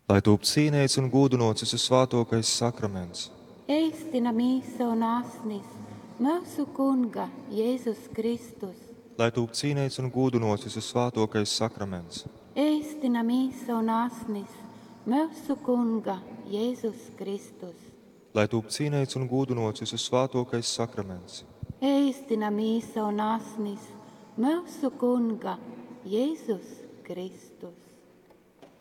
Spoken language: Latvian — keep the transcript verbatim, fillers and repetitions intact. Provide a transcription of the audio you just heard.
Lai top cīnīts un gūdinots visu svētākais sakraments. Ēstina mīsa un asnis, mūsu Kunga Jēzus Kristus. Lai top cīnīts un gūdinots visu svētākais sakraments. Ēstina mīsa un asnis, mūsu Kunga Jēzus Kristus. Lai top cīnīts un gūdinots visu svētākais sakraments. Ēstina mīsa un asnis, mūsu Kunga Jēzus Kristus.